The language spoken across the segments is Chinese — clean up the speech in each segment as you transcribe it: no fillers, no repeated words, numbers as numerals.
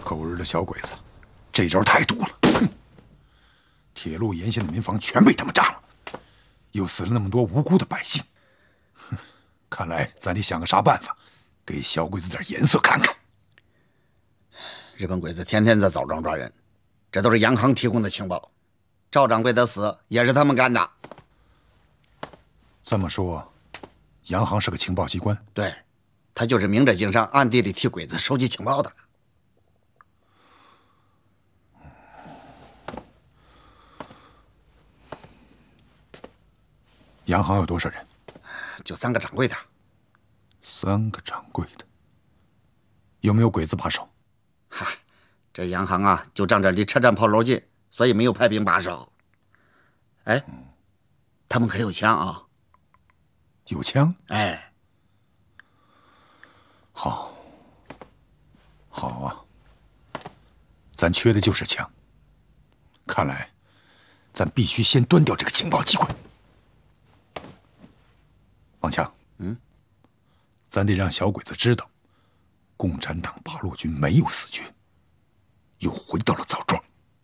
狗日的小鬼子，这招太毒了！哼，铁路沿线的民房全被他们炸了，又死了那么多无辜的百姓。哼，看来咱得想个啥办法，给小鬼子点颜色看看。 日本鬼子天天在枣庄抓人，这都是洋行提供的情报。赵掌柜的死也是他们干的。 这么说，洋行是个情报机关？ 对，他就是明着经商，暗地里替鬼子收集情报的。 洋行有多少人？ 就3个掌柜的。 3个掌柜的，有没有鬼子把守？ 嗨，这洋行啊，就仗着离车站炮楼近，所以没有派兵把守。哎，他们可有枪啊？ 有枪？ 哎， 好啊，咱缺的就是枪。看来，咱必须先端掉这个情报机关。王强，咱得让小鬼子知道，共产党八路军没有死绝，又回到了枣庄。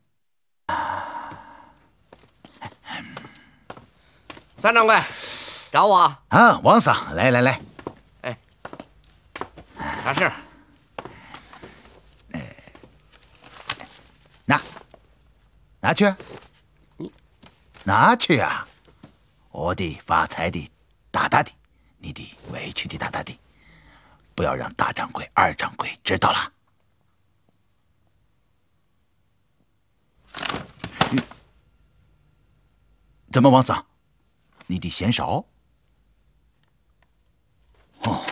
三掌柜，找我啊，王桑，来。 哎，啥事？ 拿去，拿去啊！我的发财的大大的，你的委屈的大大的，不要让大掌柜、二掌柜知道了。怎么，王桑，你的嫌少？哦，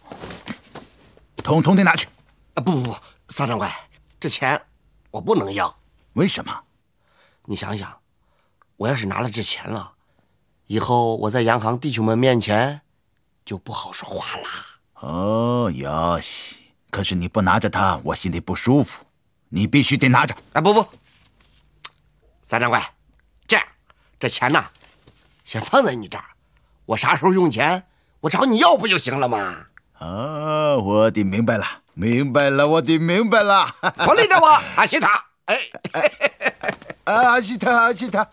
统统的拿去。 啊，不，三掌柜，这钱我不能要。 为什么？ 你想想，我要是拿了这钱了，以后我在洋行弟兄们面前就不好说话了。 哦，哟西，可是你不拿着它，我心里不舒服。你必须得拿着。 啊，不，三掌柜，这样，这钱呢，先放在你这儿，我啥时候用钱，我找你要不就行了吗？ 哦，我的明白了，我的明白了。 所里的我阿西塔，哎， 阿西塔，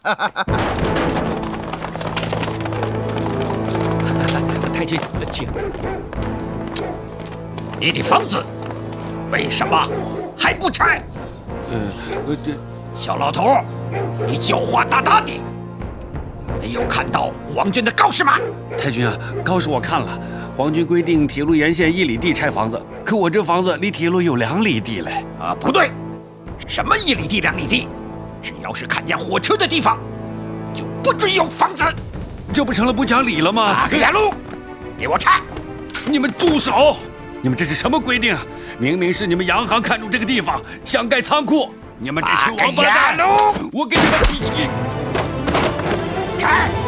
太君，请。你的房子为什么还不拆？小老头，你狡猾大大的，没有看到皇军的告示吗？ 太君啊，告示我看了，皇军规定铁路沿线1里地拆房子，可我这房子离铁路有2里地嘞。 啊，不对，什么1里地、2里地？只要是看见火车的地方，就不准有房子。 这不成了不讲理了吗？ 打个眼路，给我拆！ 你们住手！你们这是什么规定啊？明明是你们洋行看中这个地方，想盖仓库。你们这群王八蛋！我给你们拆！